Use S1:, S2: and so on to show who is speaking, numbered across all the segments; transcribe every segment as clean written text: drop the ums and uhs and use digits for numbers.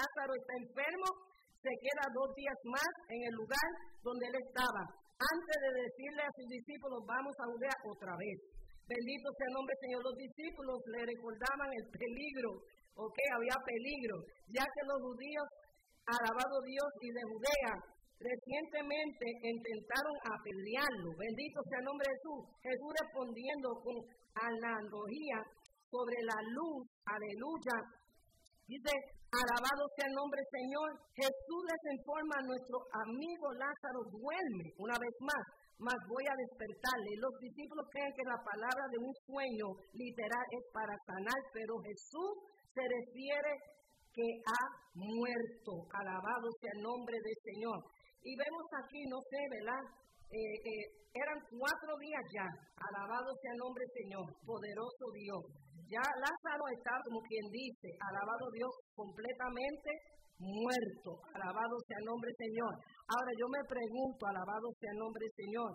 S1: Lázaro está enfermo, se queda 2 días más en el lugar donde él estaba, antes de decirle a sus discípulos, vamos a Judea otra vez. Bendito sea el nombre del Señor. Los discípulos le recordaban el peligro, había peligro, ya que los judíos, alabado Dios, y de Judea, recientemente intentaron apedrearlo. Bendito sea el nombre de Jesús. Jesús respondiendo con analogía sobre la luz, aleluya. Dice, alabado sea el nombre del Señor. Jesús les informa a nuestro amigo Lázaro duerme una vez más, mas voy a despertarle. Los discípulos creen que la palabra de un sueño literal es para sanar, pero Jesús se refiere que ha muerto. Alabado sea el nombre del Señor. Y vemos aquí, no sé, ¿verdad? Eran 4 días ya. Alabado sea el nombre del Señor, poderoso Dios. Ya Lázaro está, como quien dice, alabado Dios, completamente muerto. Alabado sea el nombre del Señor. Ahora yo me pregunto, alabado sea el nombre del Señor,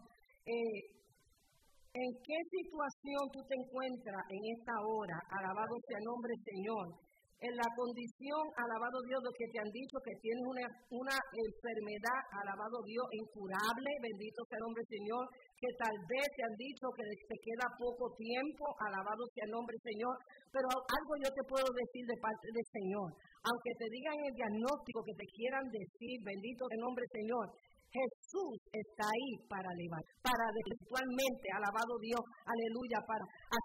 S1: ¿en qué situación tú te encuentras en esta hora? Alabado sea el nombre del Señor. En la condición, alabado Dios, de que te han dicho que tienes una enfermedad, alabado Dios, incurable, bendito sea el nombre del Señor, que tal vez te han dicho que te queda poco tiempo, alabado sea el nombre del Señor, pero algo yo te puedo decir de parte del Señor, aunque te digan el diagnóstico que te quieran decir, bendito sea el nombre del Señor, Jesús está ahí para levantar, para espiritualmente, alabado Dios, aleluya, para